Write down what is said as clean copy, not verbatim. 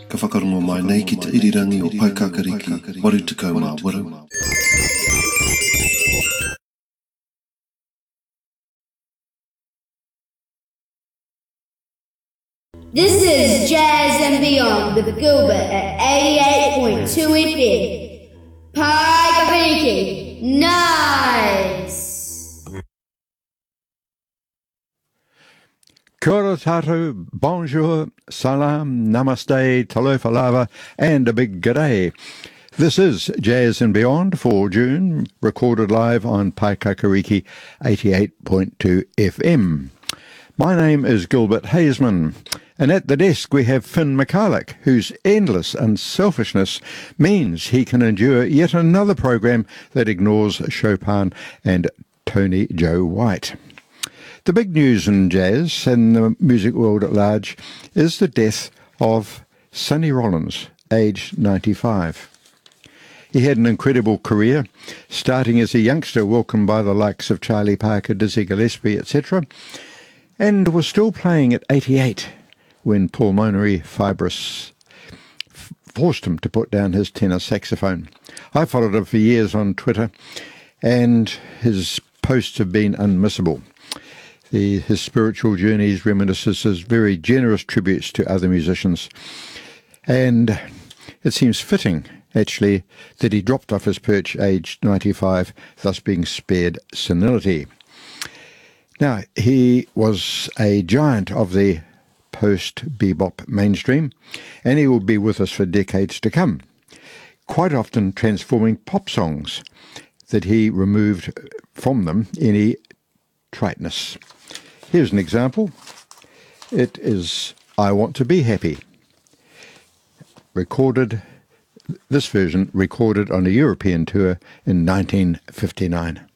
Ka whakarongo mai nei ki te irirangi o Paikakariki, waru tukau mā waru. This is Jazz and Beyond with Gilbert at 88.2 FM. Paikakariki, nice! Kia ora tātou, bonjour, salam, namaste, talofa lava, and a big g'day. This is Jazz and Beyond for June, recorded live on Paikakariki 88.2 FM. My name is Gilbert Haisman, and at the desk we have Finn McCulloch, whose endless unselfishness means he can endure yet another program that ignores Chopin and Tony Joe White. The big news in jazz and the music world at large is the death of Sonny Rollins, aged 95. He had an incredible career, starting as a youngster welcomed by the likes of Charlie Parker, Dizzy Gillespie, etc., and was still playing at 88 when pulmonary fibrosis forced him to put down his tenor saxophone. I followed him for years on Twitter, and his posts have been unmissable. His spiritual journeys, reminiscences, very generous tributes to other musicians. And it seems fitting, actually, that he dropped off his perch aged 95, thus being spared senility. Now, he was a giant of the post-bebop mainstream, and he will be with us for decades to come, quite often transforming pop songs that he removed from them any triteness. Here's an example. It is I Want to Be Happy. This version recorded on a European tour in 1959.